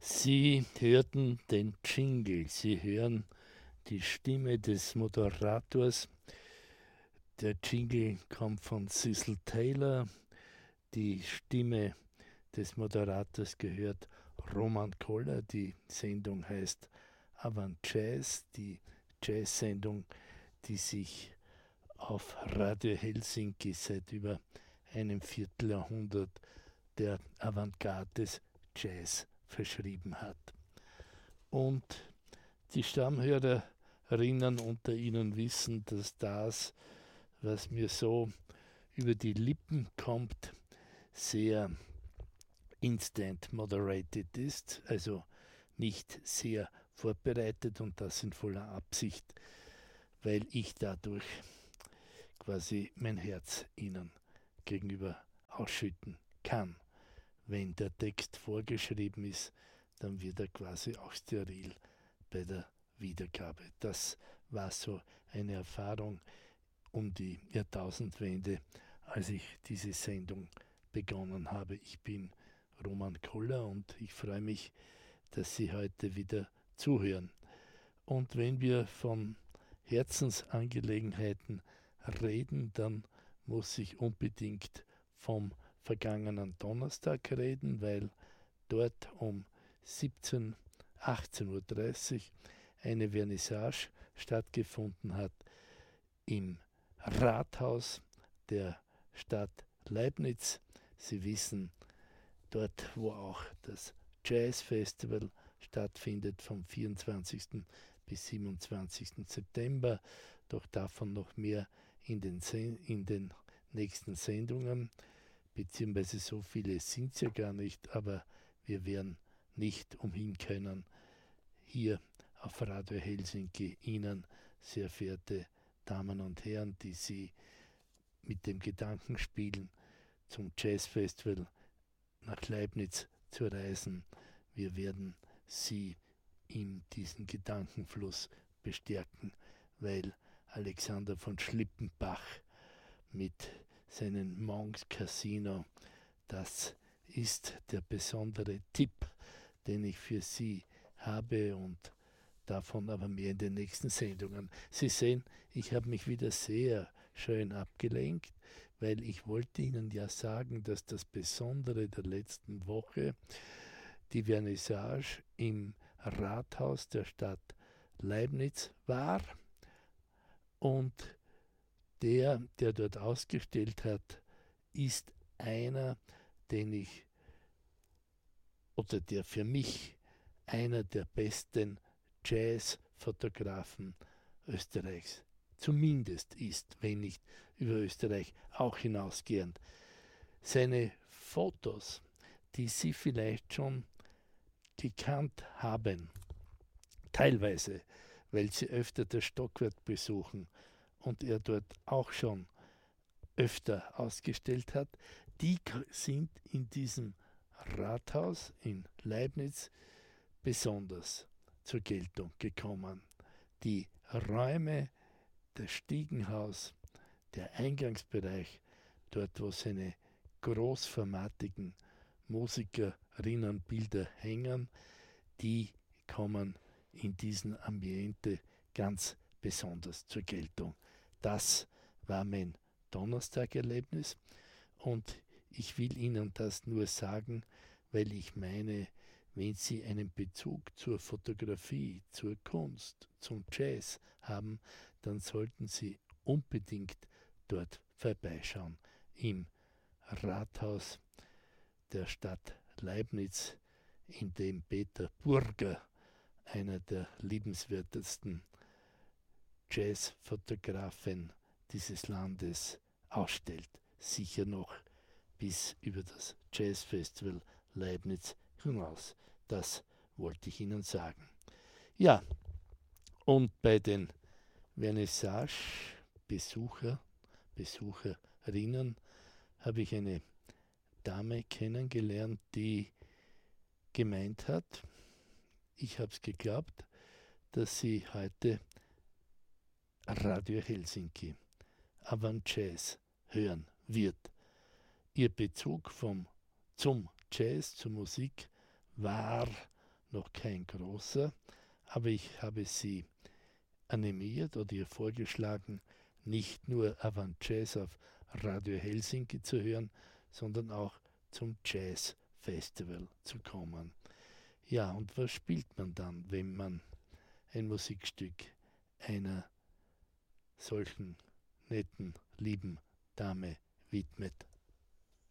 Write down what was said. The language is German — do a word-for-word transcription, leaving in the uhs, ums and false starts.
Sie hörten den Jingle, Sie hören die Stimme des Moderators. Der Jingle kommt von Cecil Taylor, die Stimme des Moderators gehört Roman Koller, die Sendung heißt Avant Jazz, die Jazz-Sendung, die sich auf Radio Helsinki seit über einem Vierteljahrhundert der Avantgarde des Jazz verschrieben hat. Und die Stammhörerinnen unter Ihnen wissen, dass das, was mir so über die Lippen kommt, sehr instant moderated ist, also nicht sehr vorbereitet, und das in voller Absicht, weil ich dadurch quasi mein Herz Ihnen gegenüber ausschütten kann. Wenn der Text vorgeschrieben ist, dann wird er quasi auch steril bei der Wiedergabe. Das war so eine Erfahrung um die Jahrtausendwende, als ich diese Sendung begonnen habe. Ich bin Roman Koller und ich freue mich, dass Sie heute wieder zuhören. Und wenn wir von Herzensangelegenheiten reden, dann muss ich unbedingt vom vergangenen Donnerstag reden, weil dort um siebzehn, achtzehn Uhr dreißig eine Vernissage stattgefunden hat im Rathaus der Stadt Leibniz. Sie wissen, dort wo auch das Jazz Festival stattfindet vom vierundzwanzigsten bis siebenundzwanzigsten September, doch davon noch mehr in den, in den nächsten Sendungen, beziehungsweise so viele sind es ja gar nicht, aber wir werden nicht umhin können, hier auf Radio Helsinki Ihnen, sehr verehrte Damen und Herren, die Sie mit dem Gedanken spielen, zum Jazzfestival nach Leibniz zu reisen. Wir werden Sie in diesen Gedankenfluss bestärken, weil Alexander von Schlippenbach mit seinem Monks Casino, das ist der besondere Tipp, den ich für Sie habe, und davon aber mehr in den nächsten Sendungen. Sie sehen, ich habe mich wieder sehr schön abgelenkt, weil ich wollte Ihnen ja sagen, dass das Besondere der letzten Woche die Vernissage im Rathaus der Stadt Leibniz war, und der, der dort ausgestellt hat, ist einer, den ich, oder der für mich einer der besten Jazzfotografen Österreichs zumindest ist, wenn nicht über Österreich auch hinausgehend. Seine Fotos, die Sie vielleicht schon gekannt haben, teilweise, weil Sie öfter das Stockwerk besuchen und er dort auch schon öfter ausgestellt hat, die sind in diesem Rathaus in Leibniz besonders zur Geltung gekommen. Die Räume, das Stiegenhaus, der Eingangsbereich, dort wo seine großformatigen Musikerinnenbilder hängen, die kommen in diesem Ambiente ganz besonders zur Geltung. Das war mein Donnerstagerlebnis, und ich will Ihnen das nur sagen, weil ich meine, wenn Sie einen Bezug zur Fotografie, zur Kunst, zum Jazz haben, dann sollten Sie unbedingt dort vorbeischauen, im Rathaus der Stadt Leibniz, in dem Peter Burger, einer der liebenswertesten Jazzfotografen dieses Landes, ausstellt. Sicher noch bis über das Jazzfestival Leibniz hinaus. Das wollte ich Ihnen sagen. Ja, und bei den Vernissage-Besucher, Besucherinnen habe ich eine Dame kennengelernt, die gemeint hat, ich habe es geglaubt, dass sie heute Radio Helsinki, Avant Jazz hören wird. Ihr Bezug vom, zum Jazz, zur Musik, war noch kein großer, aber ich habe sie animiert oder ihr vorgeschlagen, nicht nur Avant Jazz auf Radio Helsinki zu hören, sondern auch zum Jazz Festival zu kommen. Ja, und was spielt man dann, wenn man ein Musikstück einer solchen netten, lieben Dame widmet?